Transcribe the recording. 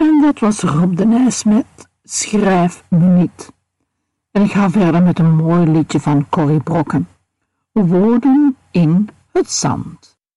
En dat was Rob de Nijs met Schrijf me niet. En ik ga verder met een mooi liedje van Corrie Brokken. Woorden in het zand.